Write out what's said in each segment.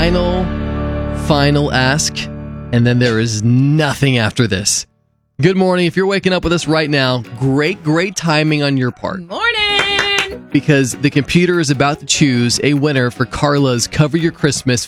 final ask, and then there is nothing after this. Good morning. If you're waking up with us right now, great timing on your part. Morning! Because the computer is about to choose a winner for Carla's Cover Your Christmas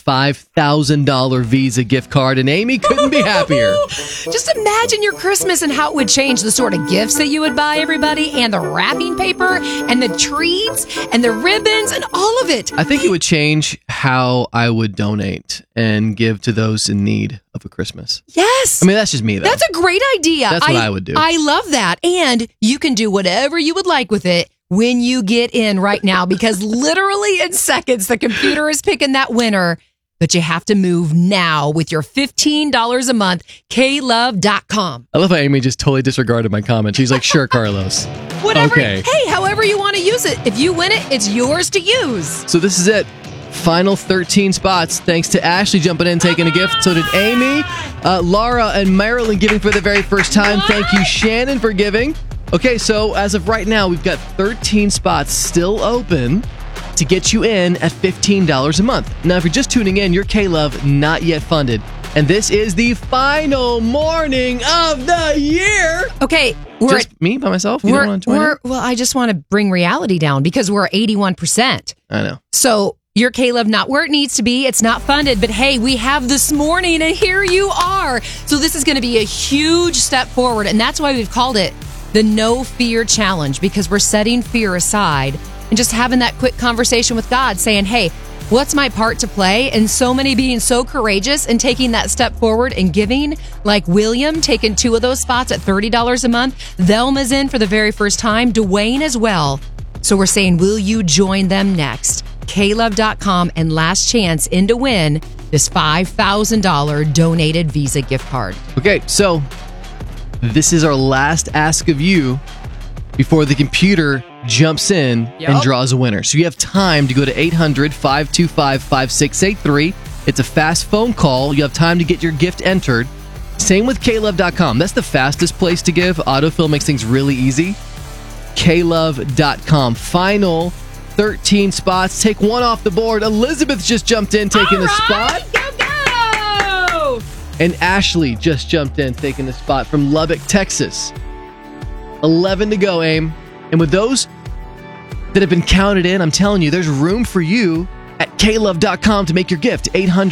$5,000 Visa gift card, and Amy couldn't be happier. Just imagine your Christmas and how it would change the sort of gifts that you would buy everybody, and the wrapping paper, and the treats, and the ribbons, and all of it. I think it would change how I would donate and give to those in need of a Christmas. Yes. I mean, that's just me, though. That's a great idea. That's what I would do. I love that. And you can do whatever you would like with it when you get in right now, because literally in seconds, the computer is picking that winner. But you have to move now with your $15 a month, klove.com. I love how Amy just totally disregarded my comment. She's like, sure, Carlos. Whatever. Okay. Hey, however you want to use it. If you win it, it's yours to use. So this is it. Final 13 spots. Thanks to Ashley jumping in, taking a gift. So did Amy, Laura, and Marilyn giving for the very first time. Thank you, Shannon, for giving. Okay, so as of right now, we've got 13 spots still open to get you in at $15 a month. Now, if you're just tuning in, you're K-Love, not yet funded. And this is the final morning of the year. Okay. Just me by myself? You don't want to join in? Well, I just want to bring reality down because we're 81%. I know. So your K-Love not where it needs to be. It's not funded. But hey, we have this morning and here you are. So this is going to be a huge step forward. And that's why we've called it the No Fear Challenge, because we're setting fear aside and just having that quick conversation with God saying, hey, what's my part to play? And so many being so courageous and taking that step forward and giving, like William taking 2 of those spots at $30 a month. Velma's in for the very first time. Dwayne as well. So we're saying, will you join them next? klove.com, and last chance in to win this $5,000 donated Visa gift card. Okay, so this is our last ask of you before the computer jumps in and draws a winner. So you have time to go to 800-525-5683. It's a fast phone call. You have time to get your gift entered. Same with klove.com. That's the fastest place to give. Autofill makes things really easy. klove.com. Final 13 spots. Take one off the board. Elizabeth just jumped in, taking a spot. Go! And Ashley just jumped in, taking the spot from Lubbock, Texas. 11 to go, Aim. And with those that have been counted in, I'm telling you, there's room for you at klove.com to make your gift.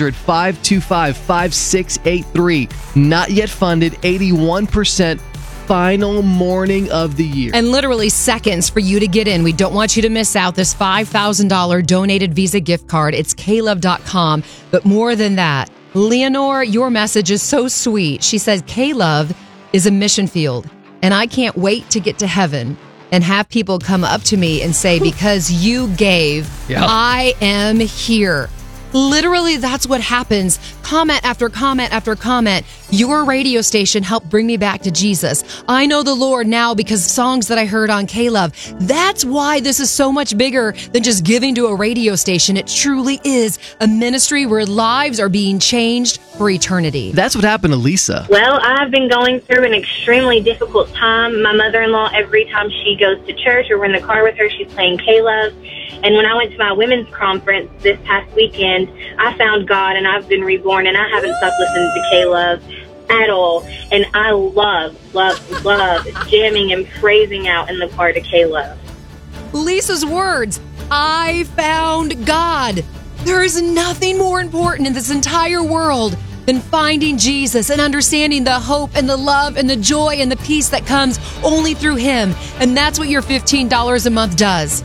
800-525-5683. Not yet funded, 81%. Final morning of the year. And literally seconds for you to get in. We don't want you to miss out this $5,000 donated Visa gift card. It's klove.com. But more than that, Leonore, your message is so sweet. She says, K-Love is a mission field, and I can't wait to get to heaven and have people come up to me and say, because you gave, I am here. Literally, that's what happens. Comment after comment after comment. Your radio station helped bring me back to Jesus. I know the Lord now because songs that I heard on K-Love. That's why this is so much bigger than just giving to a radio station. It truly is a ministry where lives are being changed for eternity. That's what happened to Lisa. Well, I've been going through an extremely difficult time. My mother-in-law, every time she goes to church or we're in the car with her, she's playing K-Love. And when I went to my women's conference this past weekend, I found God and I've been reborn, and I haven't stopped listening to K-Love at all. And I love jamming and praising out in the car to K-Love. Lisa's words, I found God. There is nothing more important in this entire world than finding Jesus and understanding the hope and the love and the joy and the peace that comes only through Him. And that's what your $15 a month does.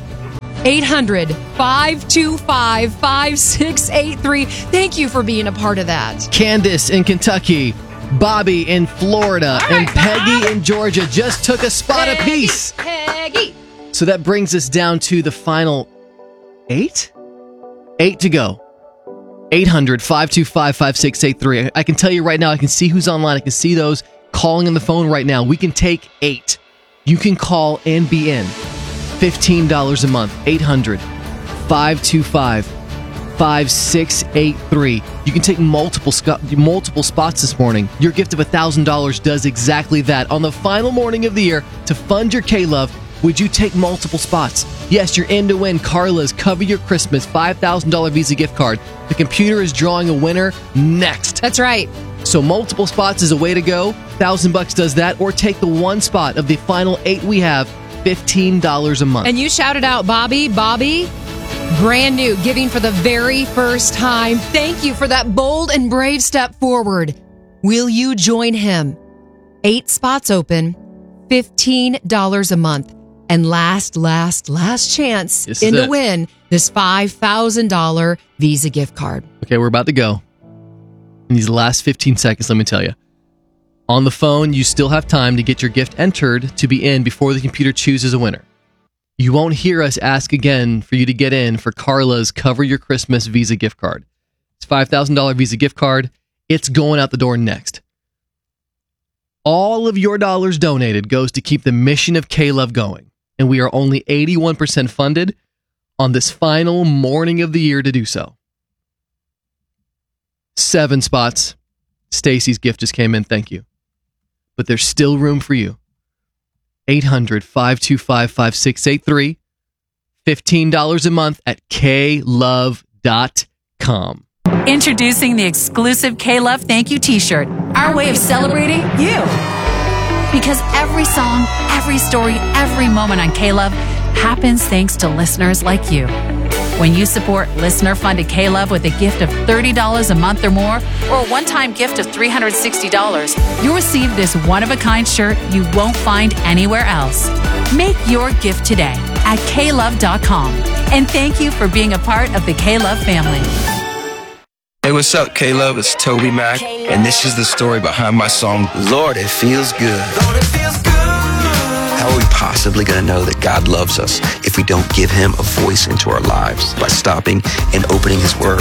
800-525-5683. Thank you for being a part of that. Candace in Kentucky, Bobby in Florida, and Peggy in Georgia just took a spot apiece. Peggy. So that brings us down to the final 8? 8 to go. 800-525-5683. I can tell you right now, I can see who's online. I can see those calling on the phone right now. We can take 8. You can call and be in. $15 a month. 800-525-5683. You can take multiple spots this morning. Your gift of $1,000 does exactly that. On the final morning of the year, to fund your K-Love, Would you take multiple spots? Yes, you're in to win Carla's Cover Your Christmas $5,000 Visa gift card. The computer is drawing a winner next. That's right. So multiple spots is a way to go. $1,000 does that, or take the one spot of the final 8 we have, $15 a month. And you shouted out Bobby, brand new, giving for the very first time. Thank you for that bold and brave step forward. Will you join him? 8 spots open, $15 a month. And last chance to win this $5,000 Visa gift card. Okay, we're about to go. In these last 15 seconds, let me tell you. On the phone, you still have time to get your gift entered to be in before the computer chooses a winner. You won't hear us ask again for you to get in for Carla's Cover Your Christmas Visa gift card. It's $5,000 Visa gift card. It's going out the door next. All of your dollars donated goes to keep the mission of K-Love going. And we are only 81% funded on this final morning of the year to do so. 7 spots. Stacy's gift just came in. Thank you. But there's still room for you. 800-525-5683. $15 a month at klove.com. Introducing the exclusive K-Love Thank You t-shirt. Our way of celebrating you. Because every song, every story, every moment on K-Love happens thanks to listeners like you. When you support listener-funded K-Love with a gift of $30 a month or more, or a one-time gift of $360, you'll receive this one-of-a-kind shirt you won't find anywhere else. Make your gift today at klove.com. And thank you for being a part of the K-Love family. Hey, what's up, K-Love? It's Toby Mac, and this is the story behind my song, Lord, It Feels Good. Lord, it feels good. How are we possibly going to know that God loves us if we don't give Him a voice into our lives by stopping and opening His Word?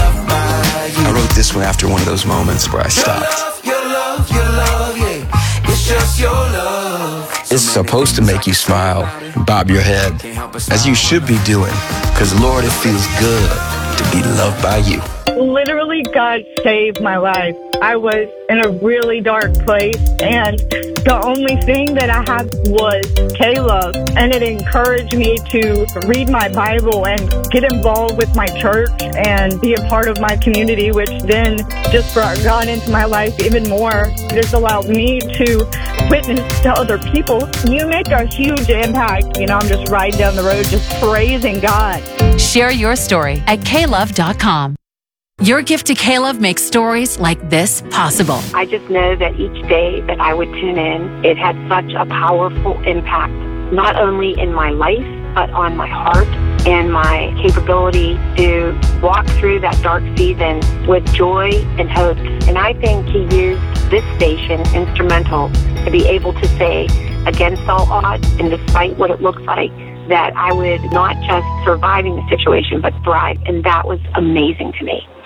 I wrote this one after one of those moments where I stopped. Your love, yeah. It's just your love. It's supposed to make you smile and bob your head, as you should be doing, because Lord, it feels good to be loved by you. Literally, God saved my life. I was in a really dark place, and the only thing that I had was K-Love, and it encouraged me to read my Bible and get involved with my church and be a part of my community, which then just brought God into my life even more. This allowed me to witness to other people. You make a huge impact. You know, I'm just riding down the road just praising God. Share your story at klove.com. Your gift to K-Love makes stories like this possible. I just know that each day that I would tune in, it had such a powerful impact, not only in my life, but on my heart and my capability to walk through that dark season with joy and hope. And I think He used this station instrumental to be able to say, against all odds and despite what it looks like, that I would not just survive in the situation, but thrive. And that was amazing to me.